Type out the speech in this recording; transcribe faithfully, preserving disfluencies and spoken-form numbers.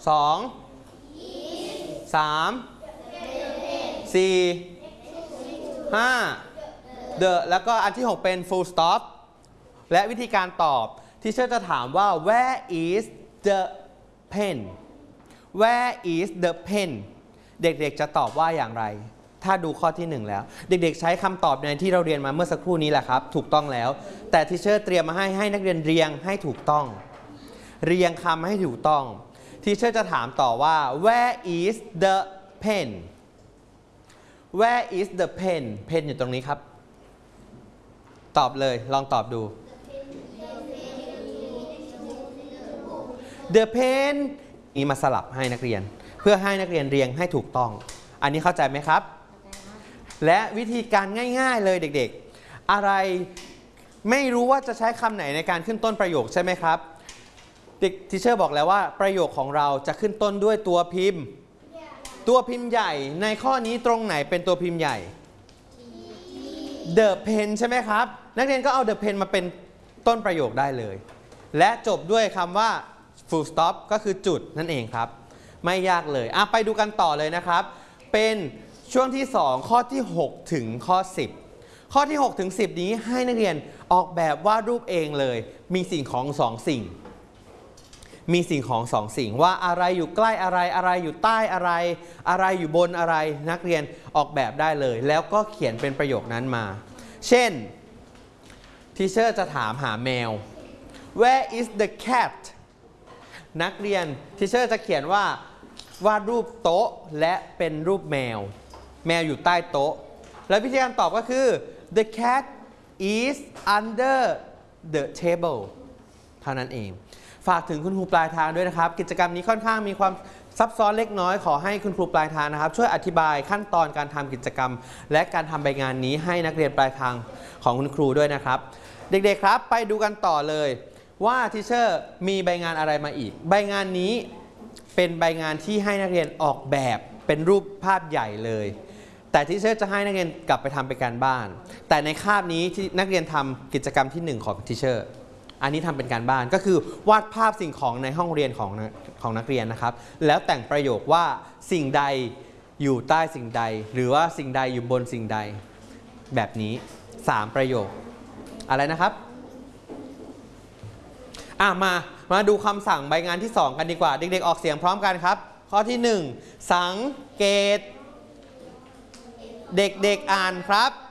สองสามสี่ห้า the แล้วก็อันที่หกเป็น full stop และวิธีการตอบที่เชอร์จะถามว่า where is the pen where is the pen เด็กๆจะตอบว่าอย่างไรถ้าดูข้อที่หนึ่งแล้วเด็กๆใช้คำตอบในที่เราเรียนมาเมื่อสักครู่นี้แหละครับถูกต้องแล้วแต่ที่เชอร์เตรียมมาให้ให้นักเรียนเรียงให้ถูกต้องเรียงคำให้ถูกต้องที่เชอร์จะถามต่อว่า where is the pen where is the pen pen อยู่ตรงนี้ครับตอบเลยลองตอบดู the pen นี่มาสลับให้นักเรียนเพื่อให้นักเรียนเรียงให้ถูกต้องอันนี้เข้าใจไหมครับและวิธีการง่ายๆเลยเด็กๆอะไรไม่รู้ว่าจะใช้คำไหนในการขึ้นต้นประโยคใช่ไหมครับเด็กทีเชอร์บอกแล้วว่าประโยคของเราจะขึ้นต้นด้วยตัวพิมพ์ตัวพิมพ์ใหญ่ในข้อนี้ตรงไหนเป็นตัวพิมพ์ใหญ่ the pen ใช่ไหมครับนักเรียนก็เอา the pen มาเป็นต้นประโยคได้เลยและจบด้วยคำว่า full stop ก็คือจุดนั่นเองครับไม่ยากเลยอ่ะไปดูกันต่อเลยนะครับเป็นช่วงที่สองข้อที่หกถึงข้อสิบข้อที่หกถึงสิบนี้ให้นักเรียนออกแบบวาดรูปเองเลยมีสิ่งของสองสิ่งมีสิ่งของสองสิ่งว่าอะไรอยู่ใกล้อะไรอะไรอยู่ใต้อะไรอะไรอยู่บนอะไรนักเรียนออกแบบได้เลยแล้วก็เขียนเป็นประโยคนั้นมาเช่นทีเชอร์จะถามหาแมว Where is the cat นักเรียนทีเชอร์จะเขียนว่าวาดรูปโต๊ะและเป็นรูปแมวแมวอยู่ใต้โต๊ะและวิธีการตอบก็คือ the cat is under the table เท่านั้นเองฝากถึงคุณครูปลายทางด้วยนะครับกิจกรรมนี้ค่อนข้างมีความซับซ้อนเล็กน้อยขอให้คุณครูปลายทางนะครับช่วยอธิบายขั้นตอนการทำกิจกรรมและการทำใบงานนี้ให้นักเรียนปลายทางของคุณครูด้วยนะครับเด็กๆครับไปดูกันต่อเลยว่าทีเชอร์มีใบงานอะไรมาอีกใบงานนี้เป็นใบงานที่ให้นักเรียนออกแบบเป็นรูปภาพใหญ่เลยแต่ทีเชอร์จะให้นักเรียนกลับไปทำเป็นการบ้านแต่ในคาบนี้ที่นักเรียนทำกิจกรรมที่หนึ่งของทีเชอร์อันนี้ทำเป็นการบ้านก็คือวาดภาพสิ่งของในห้องเรียนของของนักเรียนนะครับแล้วแต่งประโยคว่าสิ่งใดอยู่ใต้สิ่งใดหรือว่าสิ่งใดอยู่บนสิ่งใดแบบนี้สามประโยคอะไรนะครับอ่ะมามาดูคำสั่งใบงานที่สองกันดีกว่าเด็กๆออกเสียงพร้อมกันครับข้อที่หนึ่งสังเกตเด็กๆอ่านครับ